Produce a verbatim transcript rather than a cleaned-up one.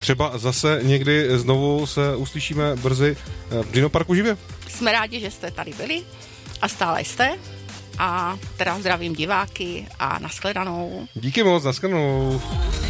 třeba zase někdy znovu se uslyšíme brzy v Dinoparku živě. Jsme rádi, že jste tady byli a stále jste. A teda zdravím diváky a nashledanou. Díky moc, nashledanou.